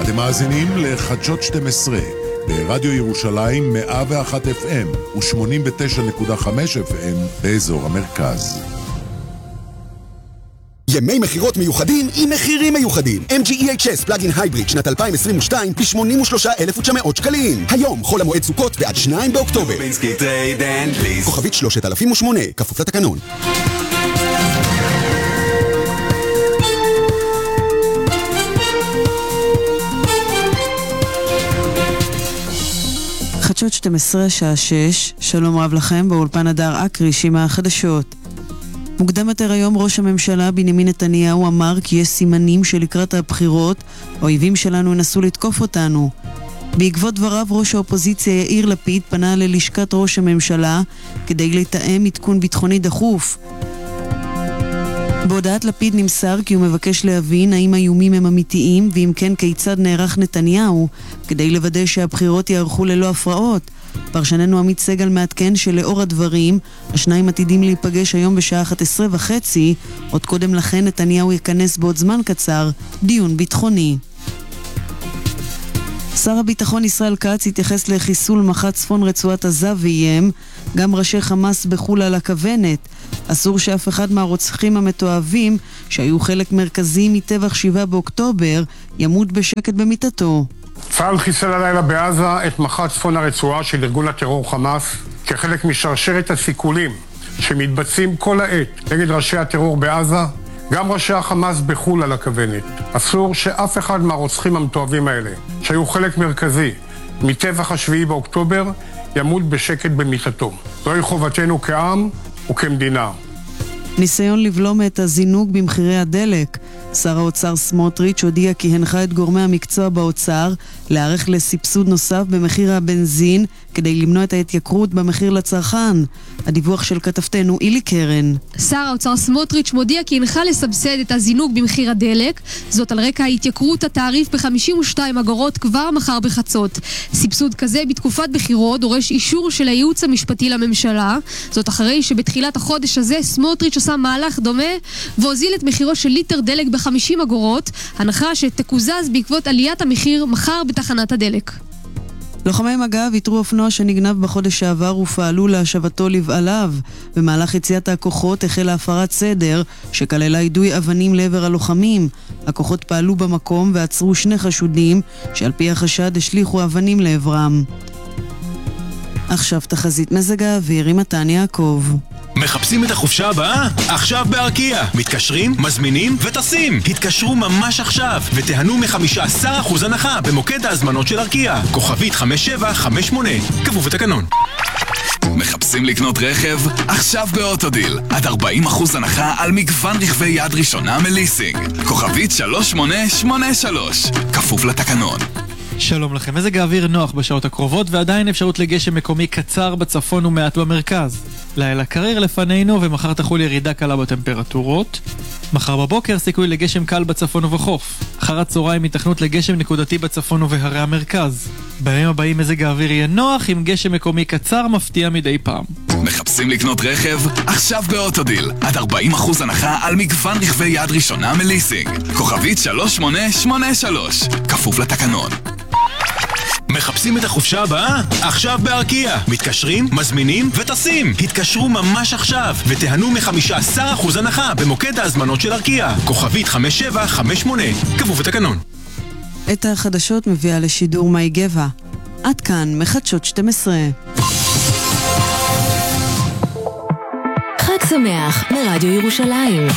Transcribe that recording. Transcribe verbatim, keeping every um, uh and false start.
אתם מאזינים לחדשות שתים עשרה ברדיו ירושלים מאה ואחת אף אם ו-שמונים ותשע נקודה חמש אף אם באזור המרכז. ימי מחירות מיוחדים עם מחירים מיוחדים. אם ג'י אי אייץ' אס פלאגין הייבריד שנת אלפיים עשרים ושתיים ב-שמונים ושלושה אלף ותשע מאות שקלים. היום חול המועד סוכות ועד שניים באוקטובר. כוכבית שלושת אלפים ושמונה, כפוף לתקנון. חדשות שתים עשרה שעה שש, שלום רב לכם, באולפן הדר אקריש עם החדשות. מוקדם יותר היום ראש הממשלה בנימין נתניהו אמר כי יש סימנים שלקראת הבחירות האויבים שלנו ינסו לתקוף אותנו. בעקבות דבריו ראש האופוזיציה יאיר לפיד פנה ללשכת ראש הממשלה כדי לתאם עדכון ביטחוני דחוף. בהודעת לפיד נמסר כי הוא מבקש להבין האם האיומים הם אמיתיים ואם כן כיצד נערך נתניהו כדי לוודא שהבחירות יערכו ללא הפרעות. פרשננו עמית סגל מעדכן שלאור הדברים השניים עתידים להיפגש היום בשעה אחת עשרה וחצי. עוד קודם לכן נתניהו יכנס בעוד זמן קצר דיון ביטחוני. שר הביטחון ישראל כץ התייחס לחיסול מח"ט צפון רצועת עזה ואיים גם ראשי חמאס בחול על הכוונת. אסור שאף אחד מהרוצחים המתועבים שהיו חלק מרכזי מטבח שבעה באוקטובר ימות בשקט במיטתו. צה"ל חיסל הלילה בעזה את מח"ט צפון הרצועה של ארגון הטרור חמאס כחלק משרשרת הסיכולים שמתבצעים כל העת נגד ראשי הטרור בעזה, גם ראשי החמאס בחול על הכוונת. אסור שאף אחד מהרוצחים המתועבים האלה שהיו חלק מרכזי מטבח השביעי באוקטובר ימות בשקט במיטתו. זוהי חובתנו כעם וכמדינה. ניסיון לבלום את הזינוק במחירי הדלק. שר האוצר סמוטריץ' הודיע כי הנחה את גורמי המקצוע באוצר להערך לסבסוד נוסף במחיר הבנזין כדי למנוע את ההתייקרות במחיר לצרכן. הדיווח של כתבתנו אילי קרן. שר האוצר סמוטריץ' מודיע כי הנחה לסבסד את הזינוק במחיר הדלק, זאת על רקע ההתייקרות התעריף ב-חמישים ושתיים אגורות כבר מחר בחצות. סבסוד כזה בתקופת בחירות דורש אישור של הייעוץ המשפטי לממשלה, זאת אחרי שבתחילת החודש הזה סמוטריץ' עשה מהלך דומה והוזיל את מחירו של ליטר דלק ב-חמישים אגורות, הנחה שתקוזז בעקבות עליית המחיר מחר בתחנת הדלק. לוחמי מג"ב איתרו אופנוע שנגנב בחודש שעבר ופעלו להשבתו לבעליו. במהלך יציאת הכוחות החלה הפרת סדר שכללה יידוי אבנים לעבר הלוחמים. הכוחות פעלו במקום ועצרו שני חשודים שעל פי החשד השליחו אבנים לעברם. עכשיו תחזית מזג האוויר עם מתן יעקב. מחפשים את החופשה הבאה? עכשיו בארקיע. מתקשרים, מזמינים וטסים. התקשרו ממש עכשיו ותיהנו מ-חמישה עשר אחוז הנחה במוקד ההזמנות של ארקיע. כוכבית חמש שבע חמש שמונה. כפוף לתקנון. מחפשים לקנות רכב? עכשיו באוטודיל. עד ארבעים אחוז הנחה על מגוון רכבי יד ראשונה מליסינג. כוכבית שלוש שמונה שמונה שלוש. כפוף לתקנון. שלום לכם, מזג האוויר נוח בשעות הקרובות ועדיין אפשרות לגשם מקומי קצר בצפון ומעט במרכז. לילה קריר לפנינו ומחר תחול ירידה קלה בטמפרטורות. מחר בבוקר סיכוי לגשם קל בצפון ובחוף. אחר הצהריים התכנות לגשם נקודתי בצפון ובהרי המרכז. בימים הבאים מזג האוויר יהיה נוח עם גשם מקומי קצר מפתיע מדי פעם. מחפשים לקנות רכב? עכשיו באוטודיל. עד ארבעים אחוז הנחה על מגוון רכבי יד ראשונה מליסינג. כוכבית שלוש שמונה שמונה שלוש. כפוף לתקנון. מחפשים את החופשה הבאה? עכשיו בארקיע. מתקשרים, מזמינים וטסים. התקשרו ממש עכשיו ותיהנו מ-חמישה עשר אחוז הנחה במוקד ההזמנות של ארקיע. כוכבית חמש שבע חמש שמונה. כפוף לתקנון. את החדשות מביאה לשידור מאי גבע. עד כאן מחדשות שתים עשרה. חג שמח מרדיו ירושלים.